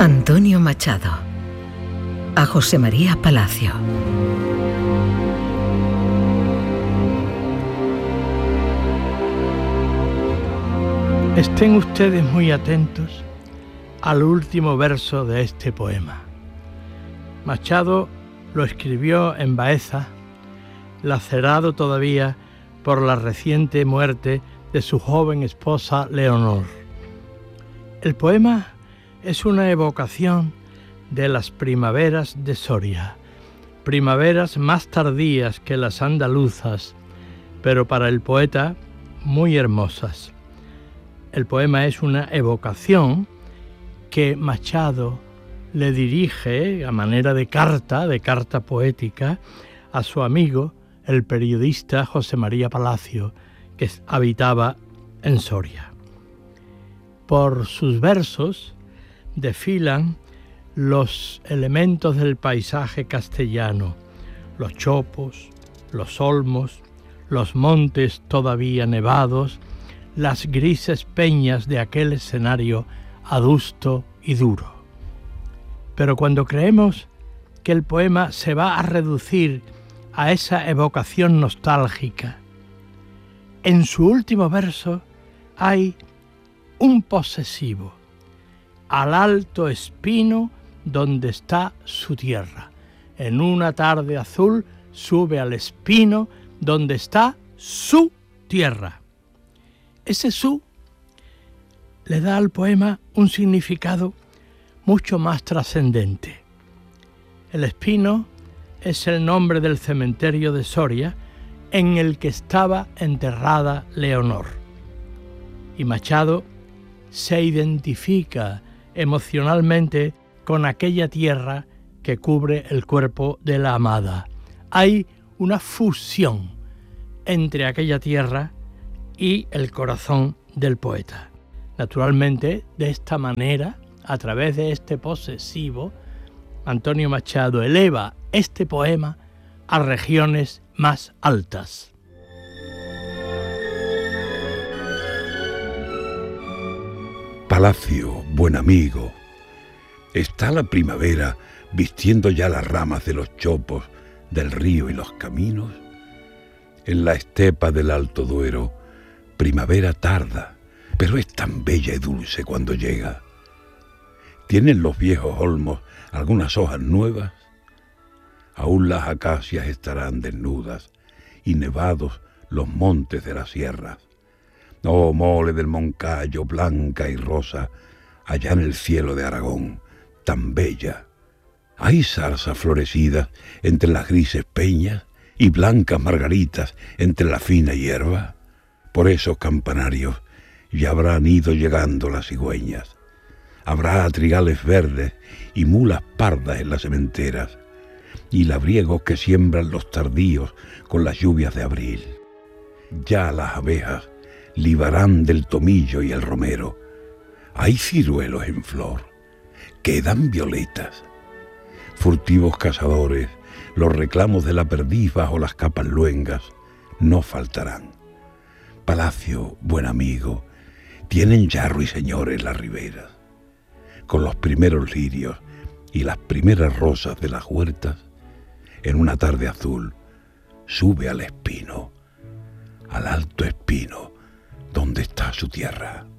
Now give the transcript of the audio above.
Antonio Machado. A José María Palacio. Estén ustedes muy atentos al último verso de este poema. Machado lo escribió en Baeza, lacerado todavía por la reciente muerte de su joven esposa Leonor. El poema es una evocación de las primaveras de Soria, primaveras más tardías que las andaluzas, pero para el poeta muy hermosas. El poema es una evocación que Machado le dirige a manera de carta poética, a su amigo, el periodista José María Palacio, que habitaba en Soria. Por sus versos desfilan los elementos del paisaje castellano, los chopos, los olmos, los montes todavía nevados, las grises peñas de aquel escenario adusto y duro. Pero cuando creemos que el poema se va a reducir a esa evocación nostálgica, en su último verso hay un posesivo: al alto espino donde está su tierra. En una tarde azul sube al espino donde está su tierra. Ese su le da al poema un significado mucho más trascendente. El espino es el nombre del cementerio de Soria en el que estaba enterrada Leonor. Y Machado se identifica emocionalmente con aquella tierra que cubre el cuerpo de la amada. Hay una fusión entre aquella tierra y el corazón del poeta. Naturalmente, de esta manera, a través de este posesivo, Antonio Machado eleva este poema a regiones más altas. Palacio, buen amigo, está la primavera vistiendo ya las ramas de los chopos del río y los caminos. En la estepa del Alto Duero, primavera tarda, pero es tan bella y dulce cuando llega. ¿Tienen los viejos olmos algunas hojas nuevas? Aún las acacias estarán desnudas y nevados los montes de las sierras. Oh, mole del Moncayo, blanca y rosa, allá en el cielo de Aragón, tan bella. Hay zarzas florecidas entre las grises peñas y blancas margaritas entre la fina hierba. Por esos campanarios ya habrán ido llegando las cigüeñas. Habrá trigales verdes y mulas pardas en las sementeras, y labriegos que siembran los tardíos con las lluvias de abril. Ya las abejas libarán del tomillo y el romero. Hay ciruelos en flor, quedan violetas. Furtivos cazadores, los reclamos de la perdiz bajo las capas luengas no faltarán. Palacio, buen amigo, tienen ya ruiseñores las riberas. Con los primeros lirios y las primeras rosas de las huertas, en una tarde azul, sube al espino, al alto espino, donde está su tierra.